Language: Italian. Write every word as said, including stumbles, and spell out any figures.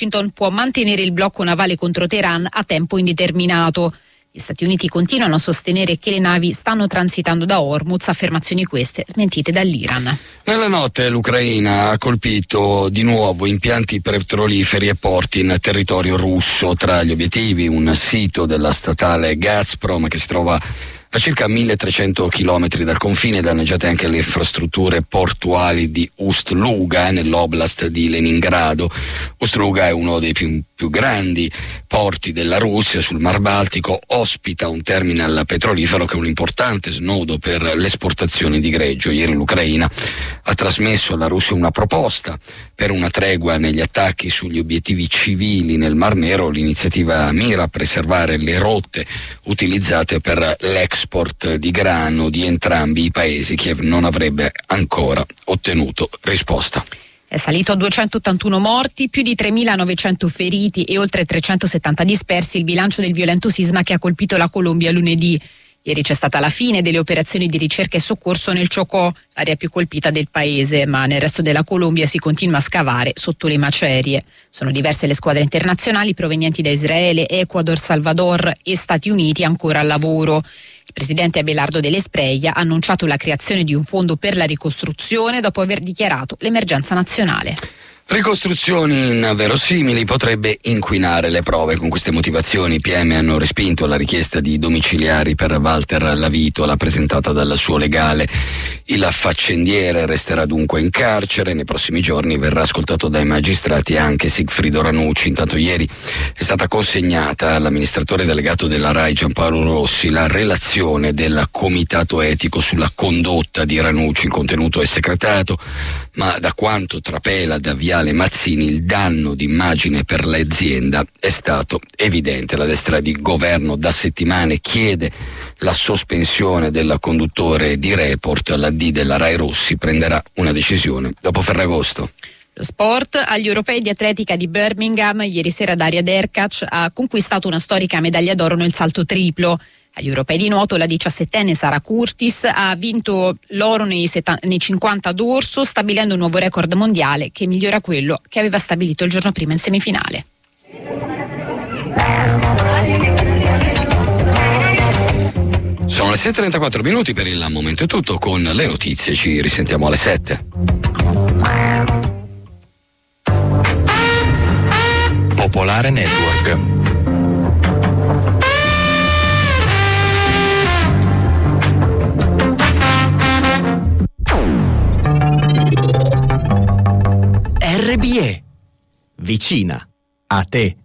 Washington può mantenere il blocco navale contro Teheran a tempo indeterminato. Gli Stati Uniti continuano a sostenere che le navi stanno transitando da Hormuz, affermazioni queste smentite dall'Iran. Nella notte l'Ucraina ha colpito di nuovo impianti petroliferi e porti in territorio russo. Tra gli obiettivi un sito della statale Gazprom che si trova a circa milletrecento chilometri dal confine, danneggiate anche le infrastrutture portuali di Ust-Luga nell'oblast di Leningrado. Ust-Luga è uno dei più, più grandi porti della Russia sul Mar Baltico, ospita un terminal petrolifero che è un importante snodo per l'esportazione di greggio. Ieri l'Ucraina ha trasmesso alla Russia una proposta per una tregua negli attacchi sugli obiettivi civili nel Mar Nero. L'iniziativa mira a preservare le rotte utilizzate per l'export di grano di entrambi i paesi. Kiev non avrebbe ancora ottenuto risposta. È salito a duecentottantuno morti, più di tremilanovecento feriti e oltre trecentosettanta dispersi il bilancio del violento sisma che ha colpito la Colombia lunedì. Ieri c'è stata la fine delle operazioni di ricerca e soccorso nel Chocó, l'area più colpita del paese, ma nel resto della Colombia si continua a scavare sotto le macerie. Sono diverse le squadre internazionali provenienti da Israele, Ecuador, Salvador e Stati Uniti ancora al lavoro. Il presidente Abelardo Della Espriella ha annunciato la creazione di un fondo per la ricostruzione dopo aver dichiarato l'emergenza nazionale. Ricostruzioni inverosimili potrebbe inquinare le prove. Con queste motivazioni i P M hanno respinto la richiesta di domiciliari per Walter Lavitola presentata dal suo legale. Il faccendiere resterà dunque in carcere. Nei prossimi giorni verrà ascoltato dai magistrati anche Sigfrido Ranucci. Intanto ieri è stata consegnata all'amministratore delegato della RAI Giampaolo Rossi la relazione del comitato etico sulla condotta di Ranucci. Il contenuto è secretato, ma da quanto trapela da Viale Mazzini il danno d'immagine per l'azienda è stato evidente. La destra di governo da settimane chiede la sospensione del conduttore di Report. La D della RAI Rossi prenderà una decisione dopo Ferragosto. Lo sport, agli europei di atletica di Birmingham, ieri sera Daria Derkac ha conquistato una storica medaglia d'oro nel salto triplo. Agli europei di nuoto la diciassettenne Sara Curtis ha vinto l'oro nei, seta- nei cinquanta d'orso, stabilendo un nuovo record mondiale che migliora quello che aveva stabilito il giorno prima in semifinale. Sono le sette e trentaquattro minuti, per il momento è tutto. Con le notizie ci risentiamo alle sette. Popolare Network. R B E, vicina a te.